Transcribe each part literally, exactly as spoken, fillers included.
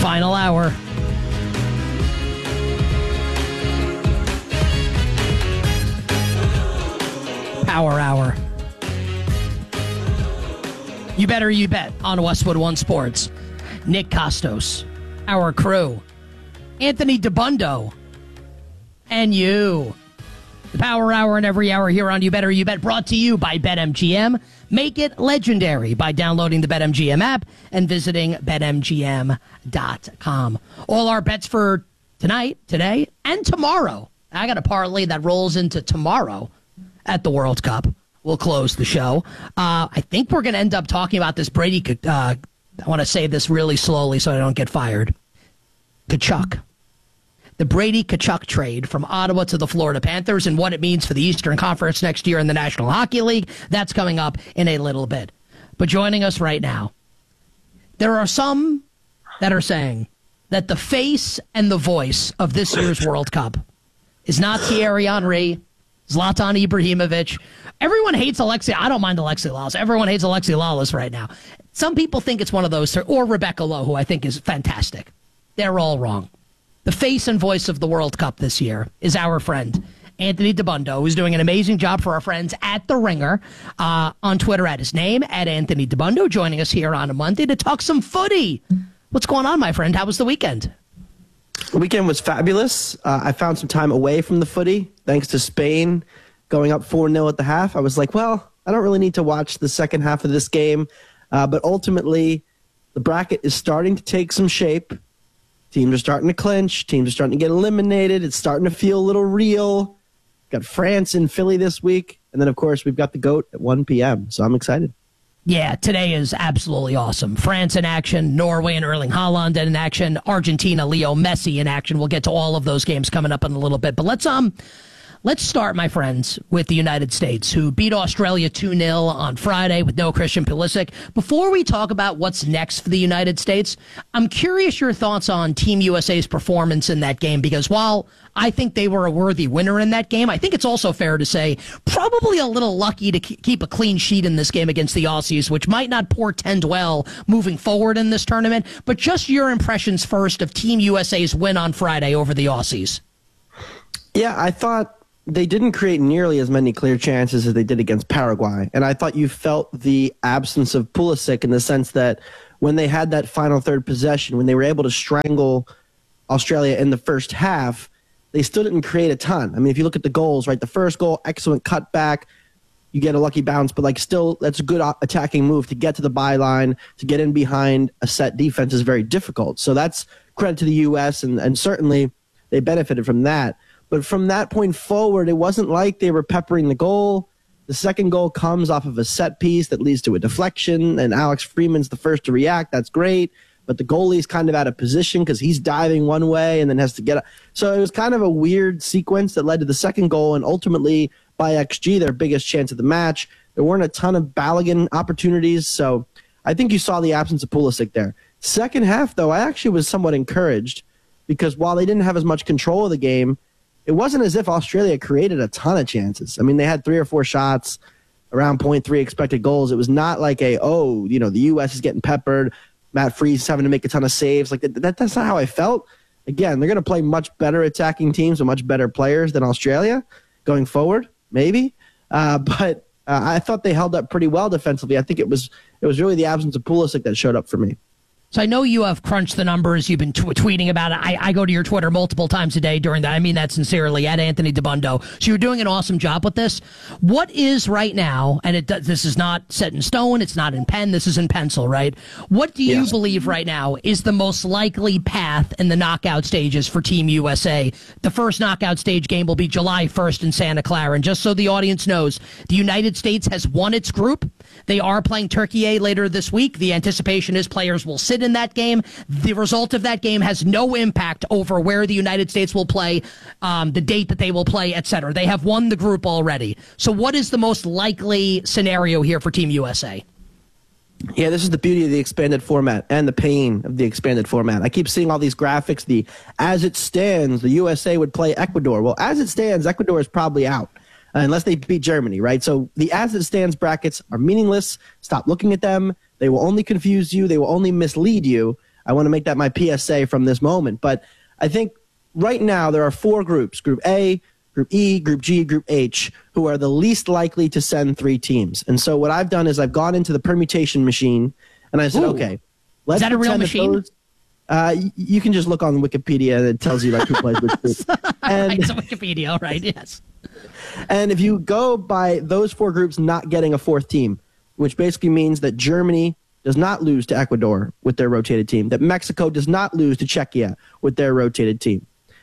Final hour. Power hour. You better you bet on Westwood One Sports. Nick Costos, our crew, Anthony DeBundo, and you. The Power Hour and every hour here on You Better You Bet, brought to you by BetMGM. Make it legendary by downloading the BetMGM app and visiting bet M G M dot com. All our bets for tonight, today, and tomorrow. I got a parlay that rolls into tomorrow at the World Cup. We'll close the show. Uh, I think we're going to end up talking about this Brady. Uh, I want to say this really slowly so I don't get fired. Tkachuk. The Brady Tkachuk trade from Ottawa to the Florida Panthers and what it means for the Eastern Conference next year in the National Hockey League. That's coming up in a little bit. But joining us right now, there are some that are saying that the face and the voice of this year's World Cup is not Thierry Henry, Zlatan Ibrahimovic. Everyone hates Alexi. I don't mind Alexi Lalas. Everyone hates Alexi Lalas right now. Some people think it's one of those, or Rebecca Lowe, who I think is fantastic. They're all wrong. The face and voice of the World Cup this year is our friend, Anthony DeBundo, who's doing an amazing job for our friends at The Ringer. Uh, on Twitter at his name, at Anthony DeBundo, joining us here on a Monday to talk some footy. What's going on, my friend? How was the weekend? The weekend was fabulous. Uh, I found some time away from the footy, thanks to Spain going up four nil at the half. I was like, well, I don't really need to watch the second half of this game. Uh, but ultimately, the bracket is starting to take some shape. Teams are starting to clinch. Teams are starting to get eliminated. It's starting to feel a little real. Got France in Philly this week. And then, of course, we've got the GOAT at one p.m. So I'm excited. Yeah, today is absolutely awesome. France in action, Norway and Erling Haaland in action, Argentina, Leo Messi in action. We'll get to all of those games coming up in a little bit. But let's um, let's start, my friends, with the United States, who beat Australia two nil on Friday with no Christian Pulisic. Before we talk about what's next for the United States, I'm curious your thoughts on Team U S A's performance in that game, because while I think they were a worthy winner in that game, I think it's also fair to say probably a little lucky to keep a clean sheet in this game against the Aussies, which might not portend well moving forward in this tournament. But just your impressions first of Team U S A's win on Friday over the Aussies. Yeah, I thought they didn't create nearly as many clear chances as they did against Paraguay. And I thought you felt the absence of Pulisic in the sense that when they had that final third possession, when they were able to strangle Australia in the first half, they still didn't create a ton. I mean, if you look at the goals, right, the first goal, excellent cutback, you get a lucky bounce, but like still, that's a good attacking move to get to the byline, to get in behind a set defense is very difficult. So that's credit to the U S, and, and certainly they benefited from that. But from that point forward, it wasn't like they were peppering the goal. The second goal comes off of a set piece that leads to a deflection, and Alex Freeman's the first to react. That's great. But the goalie's kind of out of position because he's diving one way and then has to get up. So it was kind of a weird sequence that led to the second goal, and ultimately, by X G, their biggest chance of the match. There weren't a ton of Balogun opportunities, so I think you saw the absence of Pulisic there. Second half, though, I actually was somewhat encouraged because while they didn't have as much control of the game, it wasn't as if Australia created a ton of chances. I mean, they had three or four shots, around point three expected goals. It was not like a, oh, you know, the U S is getting peppered, Matt Freese having to make a ton of saves. Like that, that that's not how I felt. Again, they're going to play much better attacking teams with much better players than Australia going forward, maybe. Uh, but uh, I thought they held up pretty well defensively. I think it was it was really the absence of Pulisic that showed up for me. So I know you have crunched the numbers. You've been t- tweeting about it. I, I go to your Twitter multiple times a day during that. I mean that sincerely, at Anthony DeBundo. So you're doing an awesome job with this. What is right now, and it this is not set in stone, it's not in pen, this is in pencil, right? What do you yes. believe right now is the most likely path in the knockout stages for Team U S A? The first knockout stage game will be July first in Santa Clara. And just so the audience knows, the United States has won its group. They are playing Turkey later this week. The anticipation is players will sit in that game. The result of that game has no impact over where the United States will play, um, the date that they will play, et cetera. They have won the group already. So what is the most likely scenario here for Team U S A? Yeah, this is the beauty of the expanded format and the pain of the expanded format. I keep seeing all these graphics. The as it stands, the U S A would play Ecuador. Well, as it stands, Ecuador is probably out. Uh, unless they beat Germany, right? So the as-it-stands brackets are meaningless. Stop looking at them. They will only confuse you. They will only mislead you. I want to make that my P S A from this moment. But I think right now there are four groups, Group A, Group E, Group G, Group H, who are the least likely to send three teams. And so what I've done is I've gone into the permutation machine, and I said, Ooh. okay, let's Is that a real machine? Those, uh, you can just look on Wikipedia, and it tells you like who plays which group. And, right, so Wikipedia, right, yes. And if you go by those four groups not getting a fourth team, which basically means that Germany does not lose to Ecuador with their rotated team, that Mexico does not lose to Czechia with their rotated team,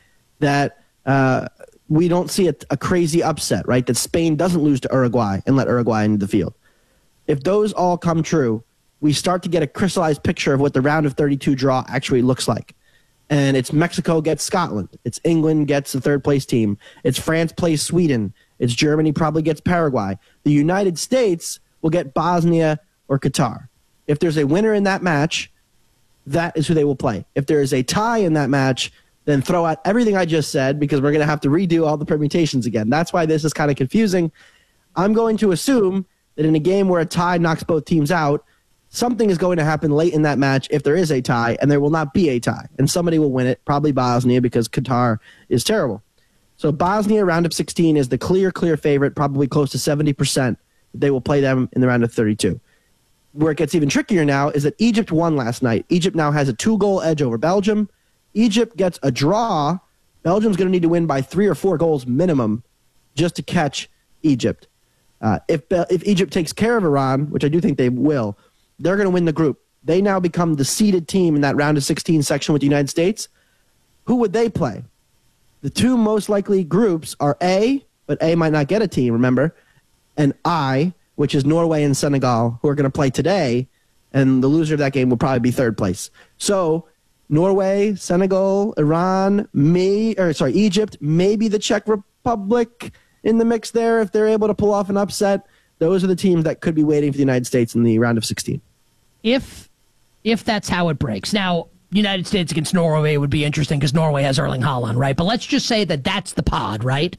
that uh, we don't see a, a crazy upset, right? That Spain doesn't lose to Uruguay and let Uruguay into the field. If those all come true, we start to get a crystallized picture of what the round of thirty-two draw actually looks like. And it's Mexico gets Scotland. It's England gets the third place team. It's France plays Sweden. It's Germany probably gets Paraguay. The United States will get Bosnia or Qatar. If there's a winner in that match, that is who they will play. If there is a tie in that match, then throw out everything I just said because we're going to have to redo all the permutations again. That's why this is kind of confusing. I'm going to assume that in a game where a tie knocks both teams out, something is going to happen late in that match if there is a tie, and there will not be a tie. And somebody will win it, probably Bosnia because Qatar is terrible. So Bosnia, round of sixteen, is the clear, clear favorite, probably close to seventy percent. They will play them in the round of thirty-two. Where it gets even trickier now is that Egypt won last night. Egypt now has a two-goal edge over Belgium. Egypt gets a draw. Belgium's going to need to win by three or four goals minimum just to catch Egypt. Uh, if if Egypt takes care of Iran, which I do think they will, they're going to win the group. They now become the seeded team in that round of sixteen section with the United States. Who would they play? The two most likely groups are A, but A might not get a team, remember, and I, which is Norway and Senegal, who are going to play today, and the loser of that game will probably be third place. So Norway, Senegal, Iran, may, or sorry, Egypt, maybe the Czech Republic in the mix there if they're able to pull off an upset. Those are the teams that could be waiting for the United States in the round of sixteen. If if that's how it breaks. Now, United States against Norway would be interesting because Norway has Erling Haaland, right? But let's just say that that's the pod, right?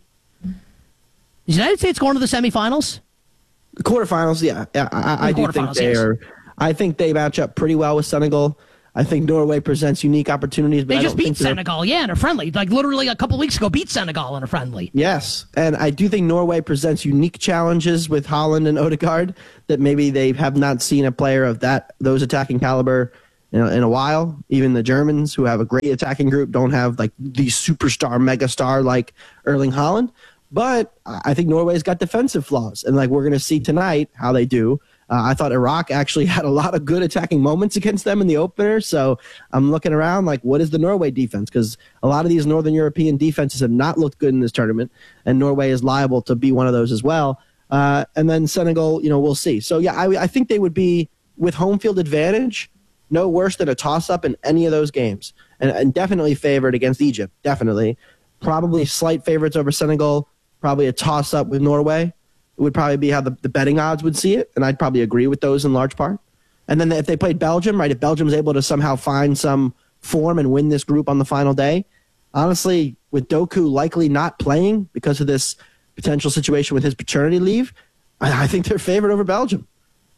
Is the United States going to the semifinals? The quarterfinals, yeah. yeah I, I do think they yes. are. I think they match up pretty well with Senegal. I think Norway presents unique opportunities. But they I just don't beat Senegal, yeah, in a friendly. Like literally a couple weeks ago, beat Senegal in a friendly. Yes, and I do think Norway presents unique challenges with Haaland and Odegaard that maybe they have not seen a player of that those attacking caliber in a, in a while. Even the Germans, who have a great attacking group, don't have like the superstar, megastar like Erling Haaland. But I think Norway's got defensive flaws, and like we're going to see tonight how they do. Uh, I thought Iraq actually had a lot of good attacking moments against them in the opener, so I'm looking around like, what is the Norway defense? Because a lot of these Northern European defenses have not looked good in this tournament, and Norway is liable to be one of those as well. Uh, and then Senegal, you know, we'll see. So, yeah, I, I think they would be, with home field advantage, no worse than a toss-up in any of those games, and, and definitely favored against Egypt, definitely. Probably slight favorites over Senegal, probably a toss-up with Norway. It would probably be how the, the betting odds would see it, and I'd probably agree with those in large part. And then if they played Belgium, right, if Belgium's able to somehow find some form and win this group on the final day, honestly, with Doku likely not playing because of this potential situation with his paternity leave, I, I think they're favored over Belgium.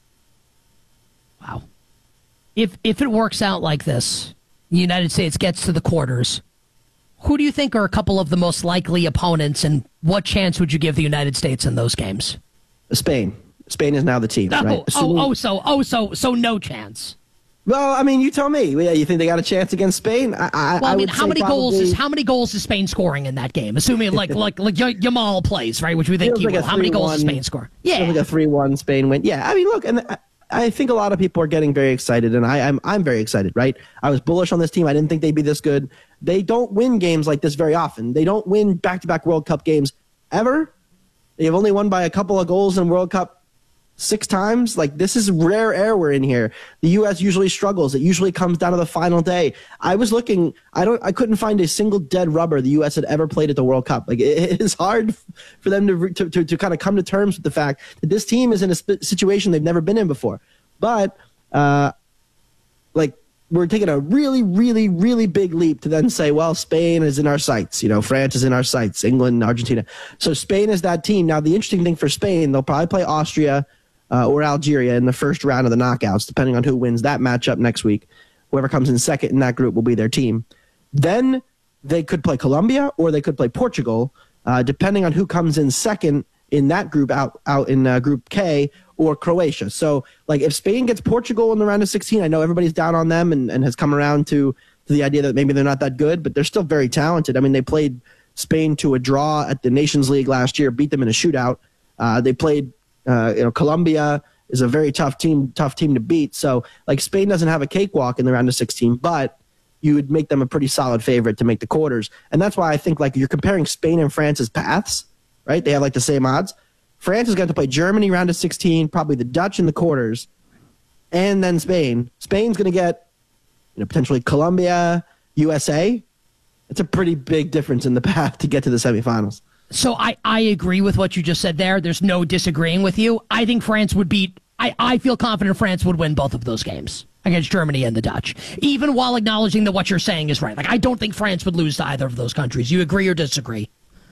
Wow. If if it works out like this, the United States gets to the quarters, who do you think are a couple of the most likely opponents, and what chance would you give the United States in those games? Spain. Spain is now the team. Oh, right? oh, oh, so, oh, so, so no chance. Well, I mean, you tell me. Yeah, you think they got a chance against Spain? I, I, well, I, I mean, would how many probably, goals is how many goals is Spain scoring in that game? Assuming like like like Yamal plays, right? Which we think he like will. How many goals does Spain score? Yeah, like a three one Spain win. Yeah, I mean, look, and. I, I think a lot of people are getting very excited, and I, I'm I'm very excited, right? I was bullish on this team. I didn't think they'd be this good. They don't win games like this very often. They don't win back-to-back World Cup games ever. They have only won by a couple of goals in World Cup six times. Like, this is rare air we're in here. The U S usually struggles. It usually comes down to the final day. I was looking. I don't. I couldn't find a single dead rubber the U S had ever played at the World Cup. Like, it, it is hard for them to, to to to kind of come to terms with the fact that this team is in a sp- situation they've never been in before. But, uh, like, we're taking a really, really, really big leap to then say, well, Spain is in our sights. You know, France is in our sights, England, Argentina. So Spain is that team. Now, the interesting thing for Spain, they'll probably play Austria uh, or Algeria in the first round of the knockouts, depending on who wins that matchup next week. Whoever comes in second in that group will be their team. Then they could play Colombia or they could play Portugal, uh, depending on who comes in second in that group out out in uh, Group K, or Croatia. So, like, if Spain gets Portugal in the round of sixteen, I know everybody's down on them and, and has come around to, to the idea that maybe they're not that good, but they're still very talented. I mean, they played Spain to a draw at the Nations League last year, beat them in a shootout. Uh, they played, uh, you know, Colombia is a very tough team, tough team to beat. So, like, Spain doesn't have a cakewalk in the round of sixteen, but you would make them a pretty solid favorite to make the quarters. And that's why I think, like, you're comparing Spain and France's paths, right? They have, like, the same odds. France is going to play Germany round of sixteen, probably the Dutch in the quarters, and then Spain. Spain's going to get, you know, potentially Colombia, U S A. It's a pretty big difference in the path to get to the semifinals. So I, I agree with what you just said there. There's no disagreeing with you. I think France would beat, I, I feel confident France would win both of those games against Germany and the Dutch, even while acknowledging that what you're saying is right. Like, I don't think France would lose to either of those countries. You agree or disagree?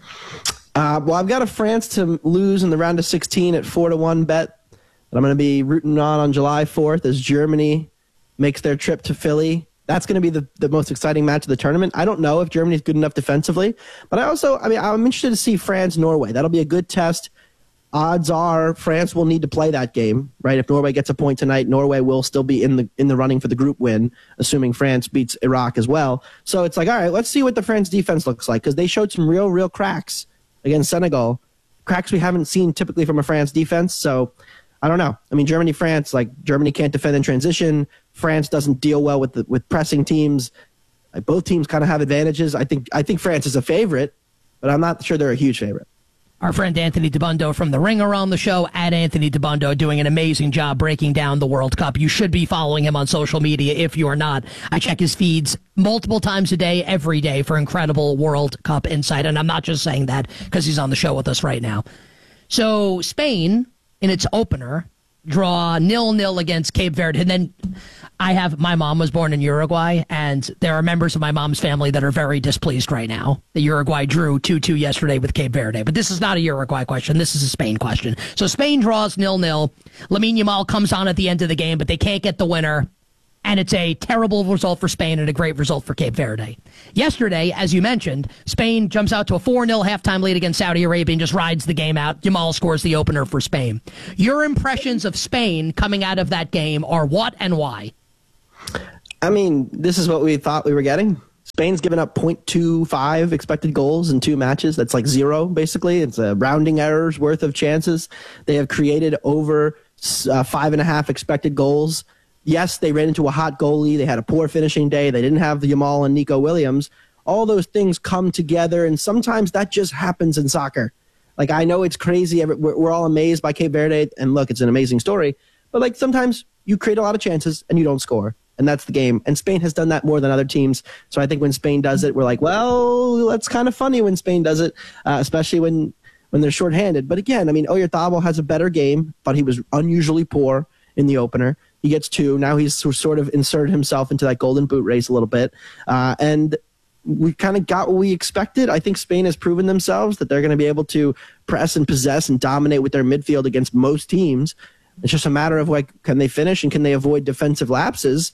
Uh, well, I've got a France to lose in the round of sixteen at four to one bet that I'm going to be rooting on on July fourth as Germany makes their trip to Philly. That's going to be the, the most exciting match of the tournament. I don't know if Germany's good enough defensively, but I also, I mean, I'm interested to see France-Norway. That'll be a good test. Odds are France will need to play that game, right? If Norway gets a point tonight, Norway will still be in the in the running for the group win, assuming France beats Iraq as well. So it's like, all right, let's see what the France defense looks like, because they showed some real, real cracks against Senegal, cracks we haven't seen typically from a France defense. So I don't know. I mean, Germany, France, like, Germany can't defend in transition. France doesn't deal well with the, with pressing teams. Like, both teams kind of have advantages. I think I think France is a favorite, but I'm not sure they're a huge favorite. Our friend Anthony Dabbundo from The Ringer on the show, at Anthony Dabbundo, doing an amazing job breaking down the World Cup. You should be following him on social media if you are not. I check his feeds multiple times a day, every day, for incredible World Cup insight. And I'm not just saying that because he's on the show with us right now. So Spain, in its opener, draw nil-nil against Cape Verde. And then I have, my mom was born in Uruguay, and there are members of my mom's family that are very displeased right now. The Uruguay drew two two yesterday with Cape Verde. But this is not a Uruguay question. This is a Spain question. So Spain draws nil-nil. Lamine Yamal comes on at the end of the game, but they can't get the winner. And it's a terrible result for Spain and a great result for Cape Verde. Yesterday, as you mentioned, Spain jumps out to a four nil halftime lead against Saudi Arabia and just rides the game out. Yamal scores the opener for Spain. Your impressions of Spain coming out of that game are what and why? I mean, this is what we thought we were getting. Spain's given up point two five expected goals in two matches. That's like zero, basically. It's a rounding errors worth of chances. They have created over uh, five and a half expected goals. Yes, they ran into a hot goalie. They had a poor finishing day. They didn't have the Yamal and Nico Williams. All those things come together, and sometimes that just happens in soccer. Like, I know it's crazy. We're, we're all amazed by Cape Verde, and look, it's an amazing story. But, like, sometimes you create a lot of chances and you don't score, and that's the game. And Spain has done that more than other teams. So I think when Spain does it, we're like, well, that's kind of funny when Spain does it, uh, especially when, when they're shorthanded. But again, I mean, Oyarzabal has a better game, but he was unusually poor in the opener. He gets two. Now he's sort of inserted himself into that golden boot race a little bit. Uh, and we kind of got what we expected. I think Spain has proven themselves that they're going to be able to press and possess and dominate with their midfield against most teams. It's just a matter of, like, can they finish and can they avoid defensive lapses?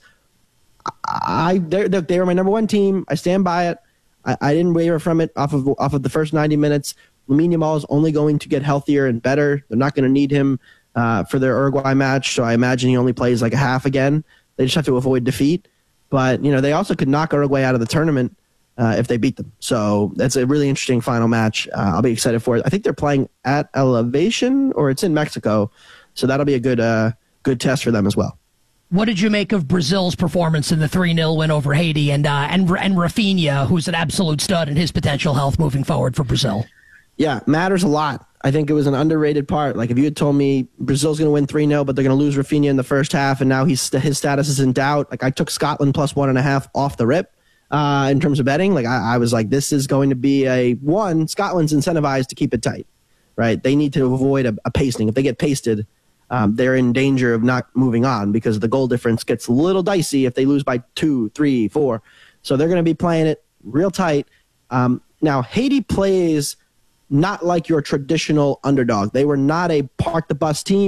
I they're, they were my number one team. I stand by it. I, I didn't waver from it off of off of the first ninety minutes. Lamine Yamal is only going to get healthier and better. They're not going to need him Uh, for their Uruguay match, so I imagine he only plays like a half again. They just have to avoid defeat. But, you know, they also could knock Uruguay out of the tournament uh, if they beat them. So that's a really interesting final match. Uh, I'll be excited for it. I think they're playing at Elevation, or it's in Mexico, so that'll be a good uh, good test for them as well. What did you make of Brazil's performance in the three nil win over Haiti, and uh, and and Rafinha, who's an absolute stud, and his potential health moving forward for Brazil? Yeah, matters a lot. I think it was an underrated part. Like, if you had told me Brazil's going to win three nil, but they're going to lose Rafinha in the first half, and now he's, his status is in doubt. Like, I took Scotland plus one and a half off the rip uh, in terms of betting. Like, I, I was like, this is going to be a one. Scotland's incentivized to keep it tight, right? They need to avoid a, a pasting. If they get pasted, um, they're in danger of not moving on because the goal difference gets a little dicey if they lose by two, three, four. So they're going to be playing it real tight. Um, now, Haiti plays not like your traditional underdog. They were not a park the bus team.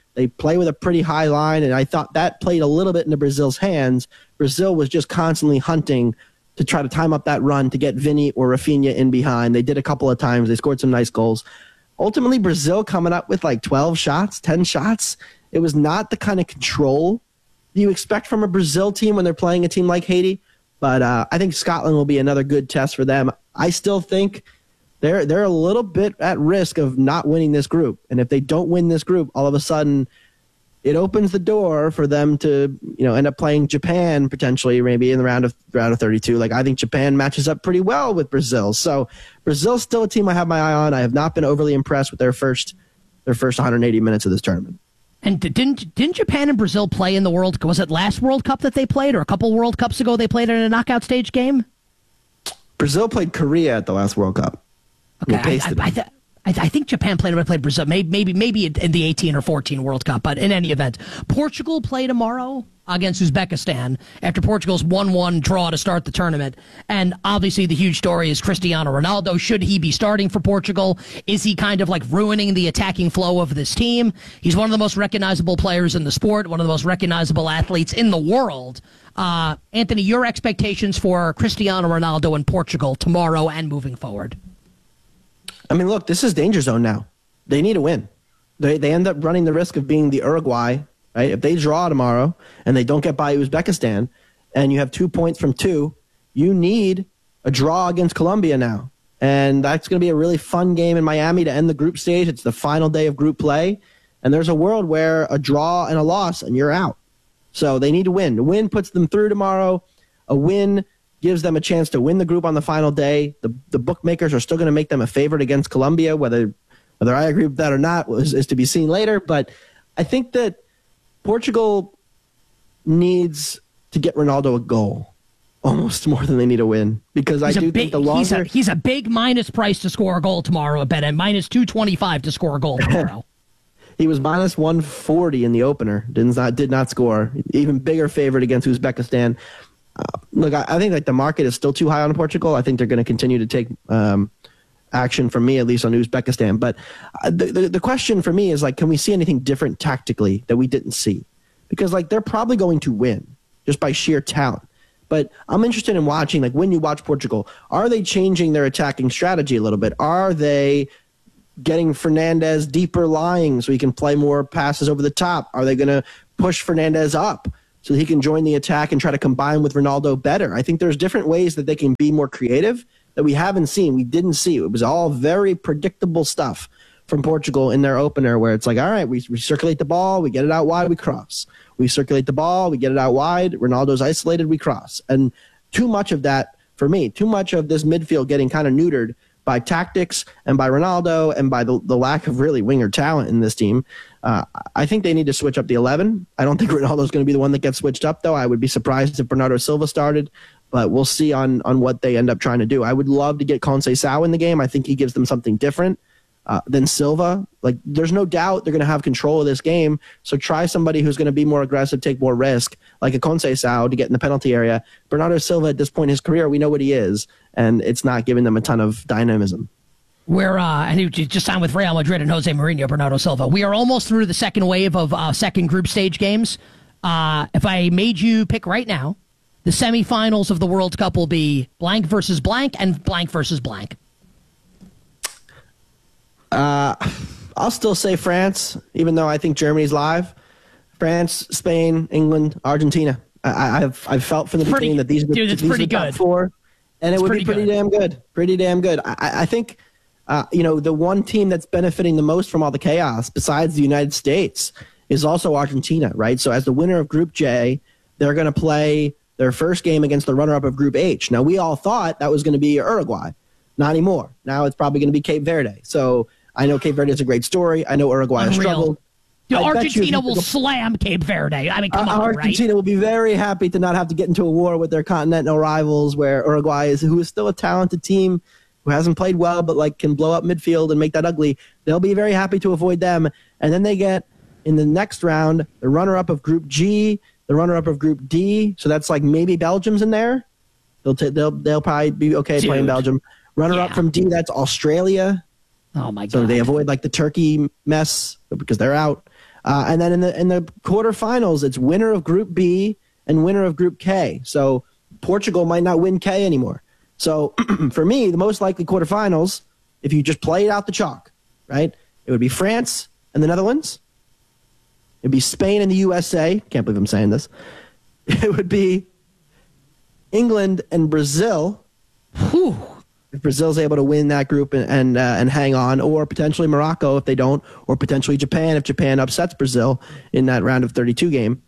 They play with a pretty high line, and I thought that played a little bit into Brazil's hands. Brazil was just constantly hunting to try to time up that run to get Vini or Rafinha in behind. They did a couple of times. They scored some nice goals. Ultimately, Brazil coming up with like twelve shots, ten shots. It was not the kind of control you expect from a Brazil team when they're playing a team like Haiti. But uh, I think Scotland will be another good test for them. I still think they're they're a little bit at risk of not winning this group. And if they don't win this group, all of a sudden it opens the door for them to, you know, end up playing Japan potentially, maybe in the round of round of thirty-two. Like, I think Japan matches up pretty well with Brazil. So Brazil's still a team I have my eye on. I have not been overly impressed with their first their first one hundred eighty minutes of this tournament. And didn't didn't Japan and Brazil play in the World? Was it last World Cup that they played, or a couple World Cups ago they played in a knockout stage game? Brazil played Korea at the last World Cup. Okay, I, I, I, th- I, th- I think Japan played when played Brazil, maybe maybe maybe in the eighteen or fourteen World Cup. But in any event, Portugal play tomorrow against Uzbekistan after Portugal's one one draw to start the tournament. And obviously the huge story is Cristiano Ronaldo. Should he be starting for Portugal? Is he kind of like ruining the attacking flow of this team? He's one of the most recognizable players in the sport, one of the most recognizable athletes in the world. Uh, Anthony, your expectations for Cristiano Ronaldo in Portugal tomorrow and moving forward? I mean, look, this is danger zone now. They need a win. They they end up running the risk of being the Uruguay, right? If they draw tomorrow and they don't get by Uzbekistan and you have two points from two, you need a draw against Colombia now. And that's going to be a really fun game in Miami to end the group stage. It's the final day of group play. And there's a world where a draw and a loss and you're out. So they need to win. A win puts them through tomorrow. A win gives them a chance to win the group on the final day. The the bookmakers are still going to make them a favorite against Colombia. Whether whether I agree with that or not is, is to be seen later. But I think that Portugal needs to get Ronaldo a goal almost more than they need a win, because he's I do big, think the longer he's a, he's a big minus price to score a goal tomorrow. I bet at minus two twenty five to score a goal tomorrow. He was minus one forty in the opener. Did not did not score. Even bigger favorite against Uzbekistan. Uh, look, I, I think like the market is still too high on Portugal. I think they're going to continue to take um, action from me, at least on Uzbekistan. But uh, the, the the question for me is like, can we see anything different tactically that we didn't see? Because like they're probably going to win just by sheer talent. But I'm interested in watching, like when you watch Portugal, are they changing their attacking strategy a little bit? Are they getting Fernandes deeper lying so he can play more passes over the top? Are they going to push Fernandes up so he can join the attack and try to combine with Ronaldo better? I think there's different ways that they can be more creative that we haven't seen. We didn't see. It was all very predictable stuff from Portugal in their opener, where it's like, all right, we, we circulate the ball, we get it out wide, we cross. We circulate the ball, we get it out wide, Ronaldo's isolated, we cross. And too much of that, for me, too much of this midfield getting kind of neutered by tactics and by Ronaldo and by the, the lack of really winger talent in this team. Uh, I think they need to switch up the eleven. I don't think Ronaldo's going to be the one that gets switched up, though. I would be surprised if Bernardo Silva started, but we'll see on, on what they end up trying to do. I would love to get Conceição in the game. I think he gives them something different uh, than Silva. Like, there's no doubt they're going to have control of this game, so try somebody who's going to be more aggressive, take more risk, like a Conceição to get in the penalty area. Bernardo Silva, at this point in his career, we know what he is, and it's not giving them a ton of dynamism. We're, uh, and he just signed with Real Madrid and Jose Mourinho, Bernardo Silva. We are almost through the second wave of uh, second group stage games. Uh, if I made you pick right now, the semifinals of the World Cup will be blank versus blank and blank versus blank. Uh, I'll still say France, even though I think Germany's live. France, Spain, England, Argentina. I, I've I've felt from the pretty, beginning that these are the, dude, it's these pretty are the top good. four, and it's it would pretty be pretty good. damn good. Pretty damn good. I, I think, uh, you know, the one team that's benefiting the most from all the chaos, besides the United States, is also Argentina, right? So as the winner of Group J, they're going to play their first game against the runner-up of Group H. Now, we all thought that was going to be Uruguay. Not anymore. Now it's probably going to be Cape Verde. So I know Cape Verde is a great story. I know Uruguay has struggled. Dude, I Argentina will slam Cape Verde. I mean, come uh, on, Argentina right? will be very happy to not have to get into a war with their continental rivals, where Uruguay is, who is still a talented team, who hasn't played well, but like can blow up midfield and make that ugly. They'll be very happy to avoid them. And then they get, in the next round, the runner-up of Group G, the runner-up of Group D. So that's like maybe Belgium's in there. They'll t- they'll they'll probably be okay Dude. playing Belgium. Runner-up Yeah. from D, that's Australia. Oh, my God. So they avoid like the Turkey mess because they're out. Uh, and then in the in the quarterfinals, it's winner of Group B and winner of Group K. So Portugal might not win K anymore. So for me, the most likely quarterfinals, if you just play it out the chalk, right? It would be France and the Netherlands. It would be Spain and the U S A. Can't believe I'm saying this. It would be England and Brazil. Whew. If Brazil's able to win that group and and, uh, and hang on, or potentially Morocco if they don't, or potentially Japan if Japan upsets Brazil in that round of thirty-two game.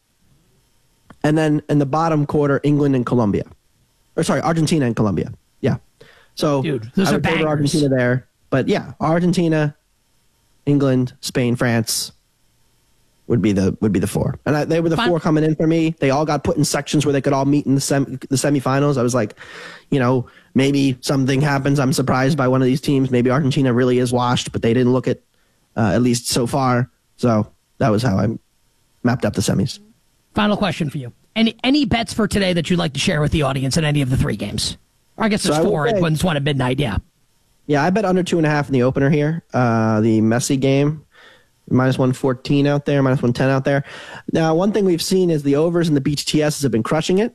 And then in the bottom quarter, England and Colombia. Or sorry, Argentina and Colombia. Yeah. So Dude, those I are would favor bangers. Argentina there. But yeah, Argentina, England, Spain, France would be the would be the four. And I, they were the Fine. four coming in for me. They all got put in sections where they could all meet in the sem- the semifinals. I was like, you know, maybe something happens. I'm surprised by one of these teams. Maybe Argentina really is washed, but they didn't look it, uh, at least so far. So that was how I mapped up the semis. Final question for you. Any any bets for today that you'd like to share with the audience in any of the three games? Or I guess there's So I would four. say- One's one at midnight, yeah. Yeah, I bet under two and a half in the opener here. Uh, the Messi game, minus one fourteen out there, minus one ten out there. Now, one thing we've seen is the overs and the B T T Ss have been crushing it.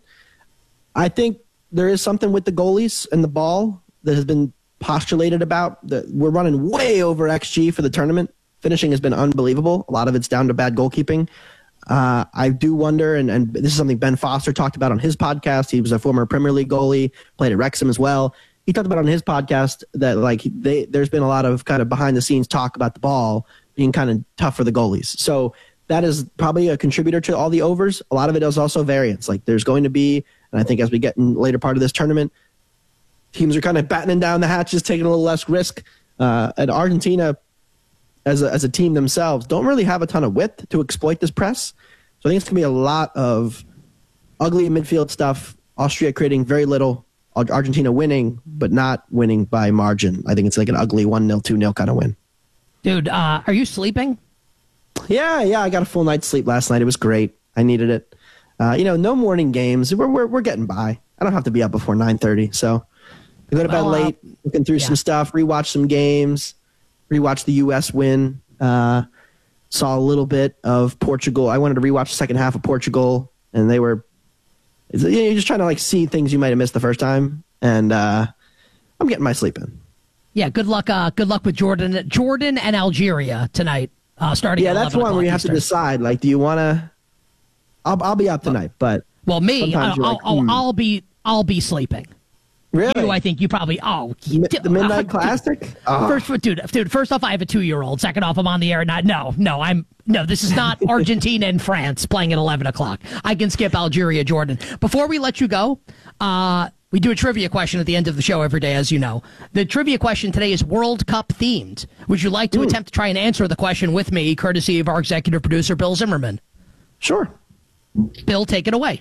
I think there is something with the goalies and the ball that has been postulated about. That we're running way over X G for the tournament. Finishing has been unbelievable. A lot of it's down to bad goalkeeping. Uh, I do wonder, and, and this is something Ben Foster talked about on his podcast. He was a former Premier League goalie, played at Wrexham as well. He talked about on his podcast that like they, there's been a lot of kind of behind the scenes talk about the ball being kind of tough for the goalies. So that is probably a contributor to all the overs. A lot of it is also variance. Like there's going to be, and I think as we get in later part of this tournament, teams are kind of battening down the hatches, taking a little less risk. Uh, and Argentina, as a, as a team themselves, don't really have a ton of width to exploit this press. So I think it's going to be a lot of ugly midfield stuff. Austria creating very little. Argentina winning, but not winning by margin. I think it's like an ugly one nil, two nil kind of win. Dude, uh, are you sleeping? Yeah, yeah. I got a full night's sleep last night. It was great. I needed it. Uh, you know, no morning games. We're, we're, we're getting by. I don't have to be up before nine thirty. So I go to bed Well, uh, late, looking through yeah. some stuff, rewatch some games, rewatch the U S win. Uh, saw a little bit of Portugal. I wanted to rewatch the second half of Portugal, and they were It's, you know, you're just trying to like see things you might have missed the first time, and uh, I'm getting my sleep in. Yeah, good luck. Uh, good luck with Jordan, Jordan and Algeria tonight. Uh, starting. Yeah, at that's eleven one where you have Eastern. to decide. Like, do you want to? I'll I'll be up tonight, but Well, me, sometimes I'll, you're I'll, like, I'll, hmm. I'll be, I'll be sleeping. really, You, I think you probably. Oh, you- Mi- the Midnight uh, Classic. Oh. First, dude, dude. First off, I have a two-year-old. Second off, I'm on the air. Not, no, no. I'm no. This is not Argentina and France playing at eleven o'clock. I can skip Algeria, Jordan. Before we let you go, uh, we do a trivia question at the end of the show every day, as you know. The trivia question today is World Cup themed. Would you like to attempt to try and answer the question with me, courtesy of our executive producer, Bill Zimmerman? Sure. Bill, take it away.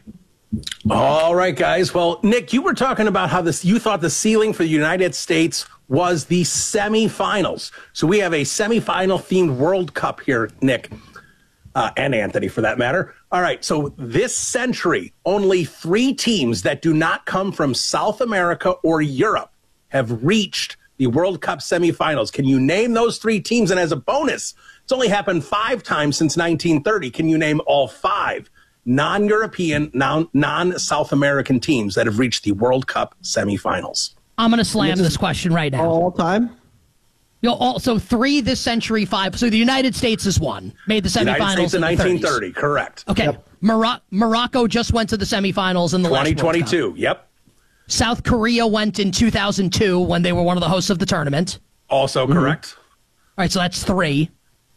All right, guys. Well, Nick, you were talking about how this you thought the ceiling for the United States was the semifinals. So we have a semifinal themed World Cup here, Nick, uh, and Anthony for that matter. All right. So this century, only three teams that do not come from South America or Europe have reached the World Cup semifinals. Can you name those three teams? And as a bonus, it's only happened five times since nineteen thirty. Can you name all five non-European, non- non-South American teams that have reached the World Cup semifinals? I'm going to slam This is this question right now. All time. You know, also three this century, five. So the United States is one, made the United semifinals States in the nineteen thirties. thirty, correct. Okay, Yep. Moro- Morocco just went to the semifinals in the last World Cup. twenty twenty-two, yep. South Korea went in two thousand two when they were one of the hosts of the tournament. Also Mm-hmm. correct. All right, so that's three.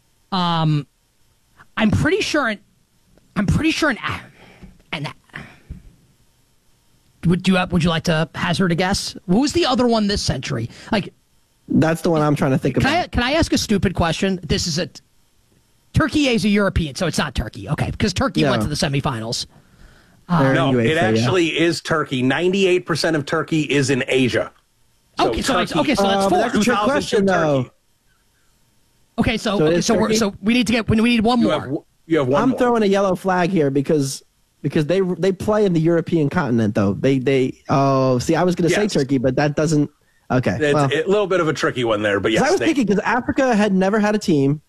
Um, I'm pretty sure. I'm pretty sure. An, an, would you would you like to hazard a guess? What was the other one this century? Like, That's the one I'm trying to think can about. I can I ask a stupid question? This is a Turkey is a European, so it's not Turkey. Okay, because Turkey No. went to the semifinals. They're in No, UEFA, it yeah. actually is Turkey. ninety-eight percent of Turkey is in Asia. Okay, so it's- okay, so that's Uh, four. but that's a trick question, though. Okay, so So it okay, is so we're, Turkey? so we need to get we need one You more. have, you have one I'm more. throwing a yellow flag here because because they they play in the European continent though. They they oh see I was going to Yes. say Turkey, but that doesn't. Okay, It's well, a little bit of a tricky one there, but 'cause yes. I was they- thinking because Africa had never had a team,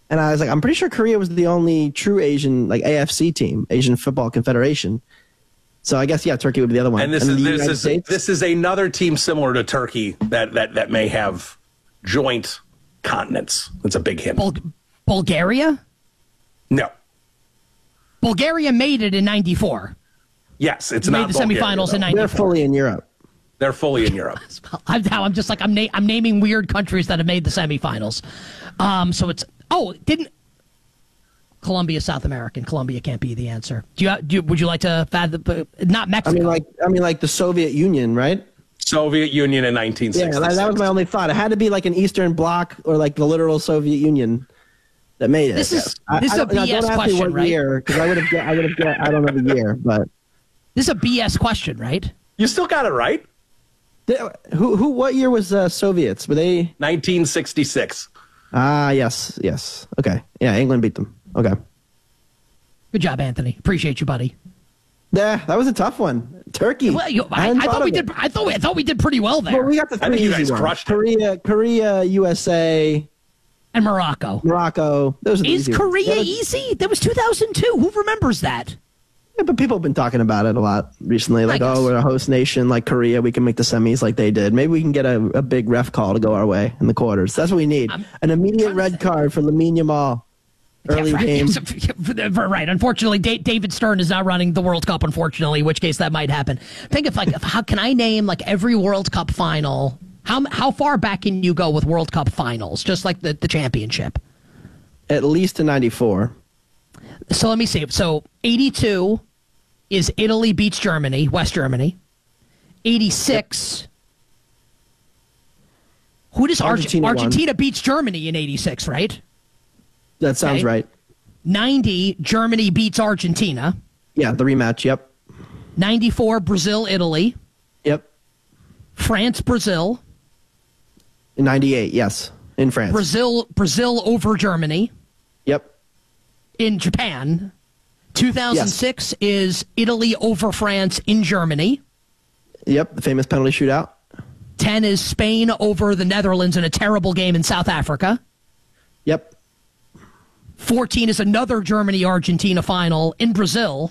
And I was like, I'm pretty sure Korea was the only true Asian, like A F C team, Asian Football Confederation. So I guess, yeah, Turkey would be the other one. And this and is the this United is States? this is another team similar to Turkey that that that may have joint continents. That's a big hint. Bul- Bulgaria? No. Bulgaria made it in ninety-four. Yes, it's Made not the Bulgaria, semifinals in though. ninety-four. They're fully in Europe. They're fully in Europe. I'm, now I'm just like I'm na- I'm naming weird countries that have made the semifinals. Um, so it's oh didn't Colombia South American? Colombia can't be the answer. Do you, do you would you like to fathom? Not Mexico. I mean, like I mean, like the Soviet Union, right? Soviet Union in nineteen Yeah, sixty-six. that, that was my only thought. It had to be like an Eastern Bloc or like the literal Soviet Union that made it. This is I, this is I a don't- now, B S don't ask me question, what right? year, because I would have. I would have. get- I don't know the year, but This is a B S question, right? You still got it right. They- who? Who? What year was uh, Soviets? Were they? nineteen sixty-six. Ah, yes, yes. Okay, yeah, England beat them. Okay. Good job, Anthony. Appreciate you, buddy. Yeah, that was a tough one. Turkey. Well, you, I, hadn't I thought we of it. did. I thought we, I thought we did pretty well there. Well, we got the I think three you easy guys ones. crushed it. Korea, Korea, U S A, and Morocco. Morocco. Those are the Is easy ones. Korea Yeah, easy? That was two thousand two. Who remembers that? Yeah, but people have been talking about it a lot recently. Like, guess. oh, we're a host nation like Korea. We can make the semis like they did. Maybe we can get a, a big ref call to go our way in the quarters. That's what we need. I'm An immediate trying to red think. card for Lamine Yamal. Early Yeah, right. game. Right. Unfortunately, Da- David Stern is not running the World Cup, unfortunately, in which case that might happen. Think of like, how can I name like every World Cup final? How how far back can you go with World Cup finals? Just like the, the championship. At least in ninety-four. So let me see. So eighty-two is Italy beats Germany, West Germany. eighty-six. Who does Argentina? Argentina won. Argentina beats Germany in eighty-six, right? That sounds Okay. right. ninety, Germany beats Argentina. Yeah, the rematch. Yep. ninety-four, Brazil, Italy. Yep. France, Brazil. In ninety-eight, yes. In France. Brazil, Brazil over Germany. Yep. In Japan. two thousand six is Italy over France in Germany. Yep. The famous penalty shootout. ten is Spain over the Netherlands in a terrible game in South Africa. Yep. fourteen is another Germany-Argentina final in Brazil.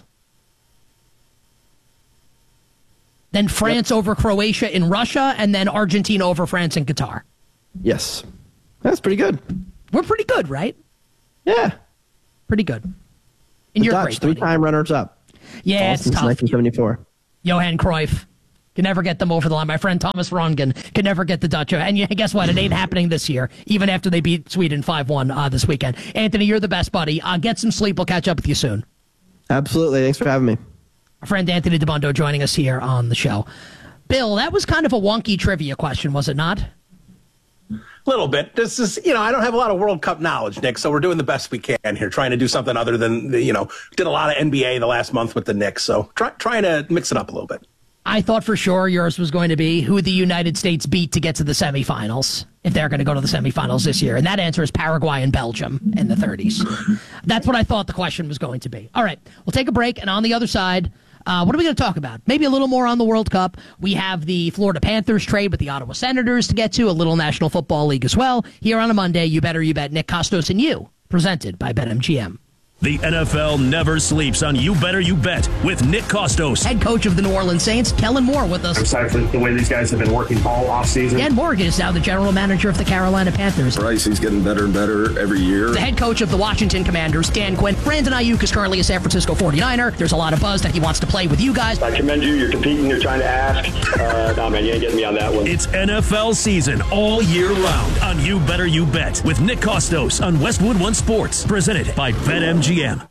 Then France Yep. over Croatia in Russia, and then Argentina over France in Qatar. Yes. That's pretty good. We're pretty good, right? Yeah. Pretty good. And The you're Dutch, great, buddy. three-time runners-up. Yeah, All it's since tough. nineteen seventy-four. Johan Cruyff can never get them over the line. My friend Thomas Rongen can never get the Dutch. And yeah, guess what? It ain't happening this year, even after they beat Sweden five one uh, this weekend. Anthony, you're the best, buddy. Uh, get some sleep. We'll catch up with you soon. Absolutely. Thanks for having me. Our friend Anthony DeBundo joining us here on the show. Bill, that was kind of a wonky trivia question, was it not? Little bit. This is, you know, I don't have a lot of World Cup knowledge, Nick, so we're doing the best we can here, trying to do something other than, you know, did a lot of N B A the last month with the Knicks, so try, trying to mix it up a little bit. I thought for sure yours was going to be who the United States beat to get to the semifinals, if they're going to go to the semifinals this year. And that answer is Paraguay and Belgium in the thirties. That's what I thought the question was going to be. All right, we'll take a break, and on the other side, uh, what are we going to talk about? Maybe a little more on the World Cup. We have the Florida Panthers trade with the Ottawa Senators to get to, a little National Football League as well. Here on a Monday, You Better You Bet, Nick Costos and you, presented by BetMGM. The N F L never sleeps on You Better You Bet with Nick Costos. Head coach of the New Orleans Saints, Kellen Moore, with us. excited for the way these guys have been working all offseason. Dan Morgan is now the general manager of the Carolina Panthers. Bryce, he's getting better and better every year. The head coach of the Washington Commanders, Dan Quinn. Brandon Ayuk is currently a San Francisco forty-niner. There's a lot of buzz that he wants to play with you guys. I commend you. You're competing. You're trying to ask. Uh, no, man, you ain't getting me on that one. It's N F L season all year round on You Better You Bet with Nick Costos on Westwood One Sports. Presented by BetMGM.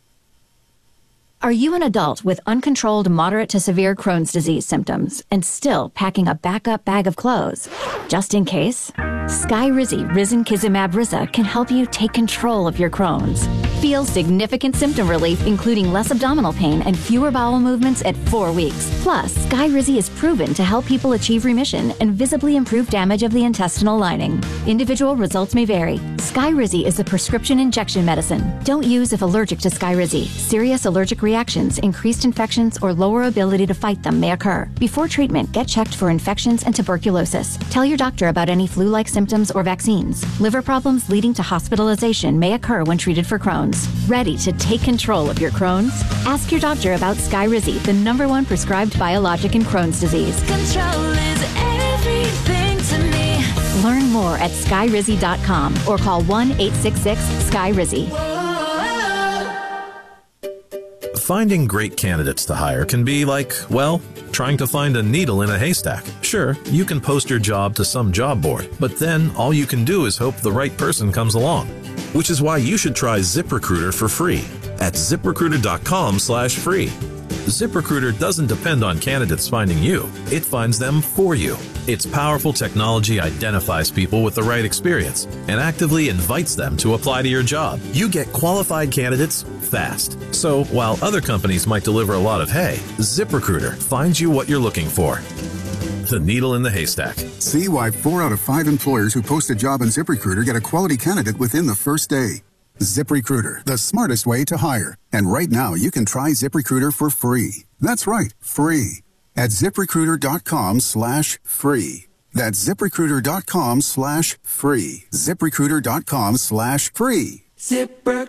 Are you an adult with uncontrolled moderate to severe Crohn's disease symptoms and still packing a backup bag of clothes? Just in case, Skyrizi Risankizumab Riza can help you take control of your Crohn's. Feel significant symptom relief, including less abdominal pain and fewer bowel movements at four weeks. Plus, Skyrizi is proven to help people achieve remission and visibly improve damage of the intestinal lining. Individual results may vary. Skyrizi is a prescription injection medicine. Don't use if allergic to Skyrizi. Serious allergic reactions, increased infections, or lower ability to fight them may occur. Before treatment, get checked for infections and tuberculosis. Tell your doctor about any flu-like symptoms symptoms or vaccines. Liver problems leading to hospitalization may occur when treated for Crohn's. Ready to take control of your Crohn's? Ask your doctor about Skyrizi, the number one prescribed biologic in Crohn's disease. Control is everything to me. Learn more at skyrizi dot com or call one eight six six sky rizi. Finding great candidates to hire can be like, well, trying to find a needle in a haystack. Sure, you can post your job to some job board, but then all you can do is hope the right person comes along. Which is why you should try ZipRecruiter for free at ziprecruiter dot com slash free. ZipRecruiter doesn't depend on candidates finding you. It finds them for you. Its powerful technology identifies people with the right experience and actively invites them to apply to your job. You get qualified candidates fast. So while other companies might deliver a lot of hay, ZipRecruiter finds you what you're looking for. The needle in the haystack. See why four out of five employers who post a job on ZipRecruiter get a quality candidate within the first day. ZipRecruiter, the smartest way to hire. And right now, you can try ZipRecruiter for free. That's right, free. At ziprecruiter dot com slash free. That's ziprecruiter dot com slash free. ziprecruiter dot com slash free. ZipRecruiter.